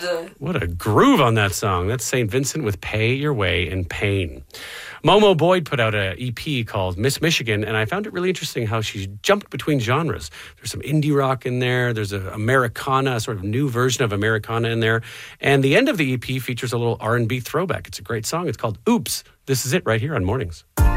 What a groove on that song. That's St. Vincent with Pay Your Way in Pain. Momo Boyd put out an EP called Miss Michigan, and I found it really interesting how she jumped between genres. There's some indie rock in there. There's a Americana, a sort of new version of Americana in there. And the end of the EP features a little R&B throwback. It's a great song. It's called Oops. This is it right here on Mornings.